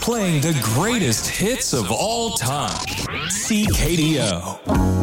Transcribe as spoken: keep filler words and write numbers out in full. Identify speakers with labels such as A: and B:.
A: playing the greatest hits of all time. C K D O.